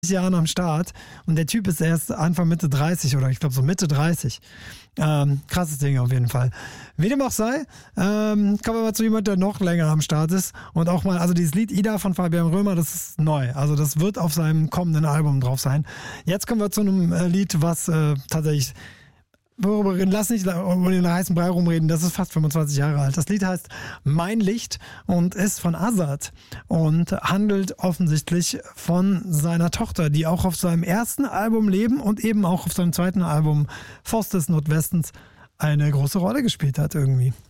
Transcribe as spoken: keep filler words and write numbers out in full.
Jahren am Start und der Typ ist erst Anfang Mitte dreißig oder ich glaube so Mitte dreißig. Ähm, krasses Ding auf jeden Fall. Wie dem auch sei, ähm, kommen wir mal zu jemandem, der noch länger am Start ist und auch mal, also dieses Lied Ida von Fabian Römer, das ist neu, also das wird auf seinem kommenden Album drauf sein. Jetzt kommen wir zu einem äh, Lied, was äh, tatsächlich, worüber, lass nicht über den heißen Brei rumreden, das ist fast fünfundzwanzig Jahre alt. Das Lied heißt Mein Licht und ist von Azad und handelt offensichtlich von seiner Tochter, die auch auf seinem ersten Album Leben und eben auch auf seinem zweiten Album Faust des Nordwestens eine große Rolle gespielt hat irgendwie.